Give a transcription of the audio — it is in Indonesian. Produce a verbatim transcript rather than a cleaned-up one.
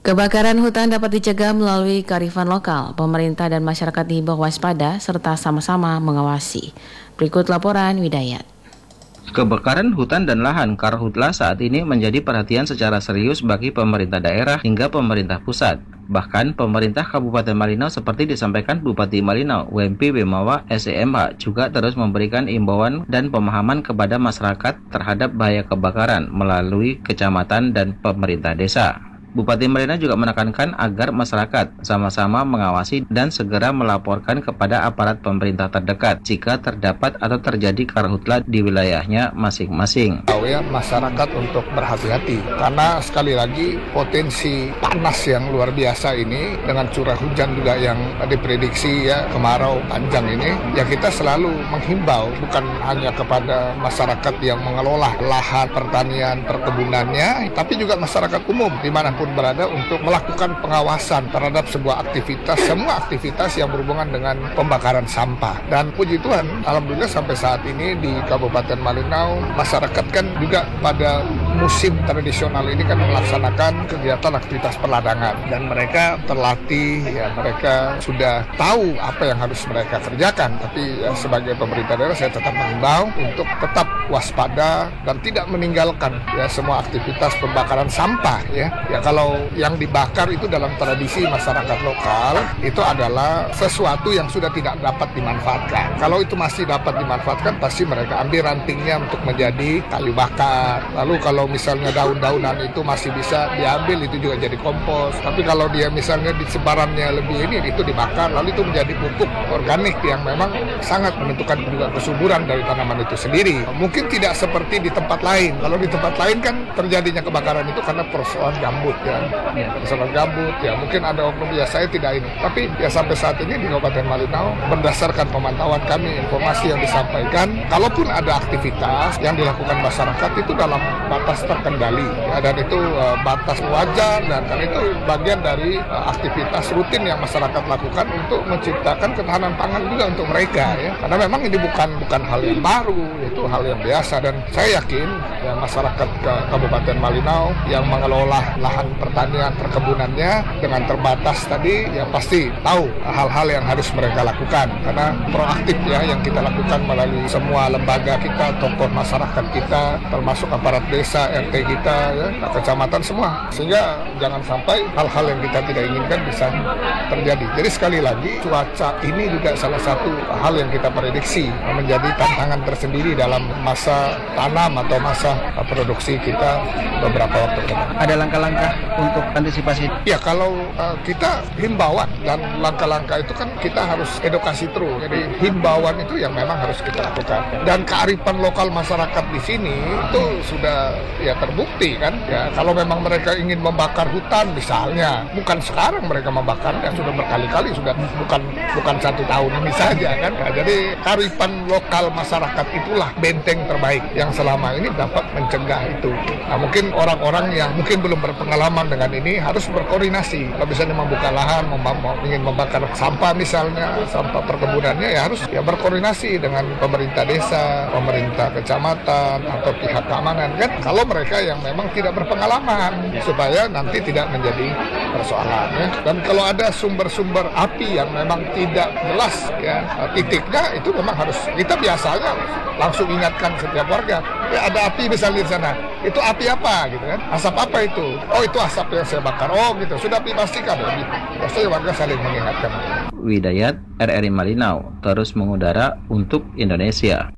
Kebakaran hutan dapat dicegah melalui kearifan lokal. Pemerintah dan masyarakat diimbau waspada serta sama-sama mengawasi. Berikut laporan Widayat. Kebakaran hutan dan lahan karhutla saat ini menjadi perhatian secara serius bagi pemerintah daerah hingga pemerintah pusat. Bahkan pemerintah Kabupaten Malinau seperti disampaikan Bupati Malinau, W M P Bemawa S E M H juga terus memberikan imbauan dan pemahaman kepada masyarakat terhadap bahaya kebakaran melalui kecamatan dan pemerintah desa. Bupati Malinau juga menekankan agar masyarakat sama-sama mengawasi dan segera melaporkan kepada aparat pemerintah terdekat jika terdapat atau terjadi karhutla di wilayahnya masing-masing. Ya, masyarakat untuk berhati-hati karena sekali lagi potensi panas yang luar biasa ini dengan curah hujan juga yang diprediksi ya kemarau panjang ini, ya kita selalu menghimbau bukan hanya kepada masyarakat yang mengelola lahan pertanian perkebunannya, tapi juga masyarakat umum dimanapun berada untuk melakukan pengawasan terhadap sebuah aktivitas, semua aktivitas yang berhubungan dengan pembakaran sampah. Dan puji Tuhan, alhamdulillah sampai saat ini di Kabupaten Malinau, masyarakat kan juga pada musim tradisional ini kan melaksanakan kegiatan aktivitas perladangan. Dan mereka terlatih, ya mereka sudah tahu apa yang harus mereka kerjakan. Tapi ya, sebagai pemerintah daerah saya tetap mengimbau untuk tetap waspada dan tidak meninggalkan ya semua aktivitas pembakaran sampah ya. Ya kalau yang dibakar itu dalam tradisi masyarakat lokal itu adalah sesuatu yang sudah tidak dapat dimanfaatkan. Kalau itu masih dapat dimanfaatkan pasti mereka ambil rantingnya untuk menjadi kayu bakar. Lalu kalau misalnya daun-daunan itu masih bisa diambil itu juga jadi kompos. Tapi kalau dia misalnya di sebarannya lebih ini itu dibakar lalu itu menjadi pupuk organik yang memang sangat menentukan juga kesuburan dari tanaman itu sendiri. Mungkin tidak seperti di tempat lain. Kalau di tempat lain kan terjadinya kebakaran itu karena persoalan gambut ya. Ya, persoalan gambut ya mungkin ada oknum ya saya tidak ini. Tapi ya sampai saat ini di Kabupaten Malinau berdasarkan pemantauan kami informasi yang disampaikan, kalaupun ada aktivitas yang dilakukan masyarakat itu dalam batas terkendali ya, dan itu uh, batas wajar dan kan itu bagian dari uh, aktivitas rutin yang masyarakat lakukan untuk menciptakan ketahanan pangan juga untuk mereka ya. Karena memang ini bukan bukan hal yang baru, itu hal yang biasa dan saya yakin ya, masyarakat ke Kabupaten Malinau yang mengelola lahan pertanian perkebunannya dengan terbatas tadi ya pasti tahu hal-hal yang harus mereka lakukan karena proaktif ya yang kita lakukan melalui semua lembaga kita, tokoh masyarakat kita, termasuk aparat desa, R T kita ya, kecamatan semua, sehingga jangan sampai hal-hal yang kita tidak inginkan bisa terjadi. Jadi sekali lagi cuaca ini juga salah satu hal yang kita prediksi menjadi tantangan tersendiri dalam masa tanam atau masa produksi kita beberapa waktu ke depan. Ada langkah-langkah untuk antisipasi? Ya kalau uh, kita himbauan dan langkah-langkah itu kan kita harus edukasi terus. Jadi himbauan itu yang memang harus kita lakukan. Dan kearifan lokal masyarakat di sini itu sudah ya terbukti kan. Ya kalau memang mereka ingin membakar hutan misalnya, bukan sekarang mereka membakarnya, sudah berkali-kali, sudah bukan bukan satu tahun ini saja kan. Ya, jadi kearifan lokal masyarakat itulah benteng terbaik yang selama ini dapat mencegah itu. Nah mungkin orang-orang yang mungkin belum berpengalaman dengan ini harus berkoordinasi. Kalau misalnya membuka lahan, mem- ingin membakar sampah misalnya, sampah perkebunannya ya harus ya berkoordinasi dengan pemerintah desa, pemerintah kecamatan atau pihak keamanan kan. Kalau mereka yang memang tidak berpengalaman supaya nanti tidak menjadi persoalan ya. Dan kalau ada sumber-sumber api yang memang tidak jelas ya titiknya itu memang harus kita biasanya langsung ingatkan setiap warga. Ya ada api misalnya di sana. Itu api apa gitu kan? Asap apa itu? Oh itu asap yang saya bakar. Oh gitu. Sudah dipastikan ya. Biasanya warga saling mengingatkan. Widayat, R R I Malinau, terus mengudara untuk Indonesia.